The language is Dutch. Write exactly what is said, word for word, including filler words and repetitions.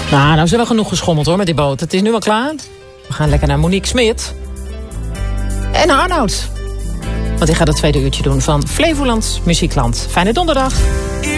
Nou, nou is er wel genoeg geschommeld hoor met die boot. Het is nu al klaar. We gaan lekker naar Monique Smit. En Arnoud. Want die gaat het tweede uurtje doen van Flevoland Muziekland. Fijne donderdag.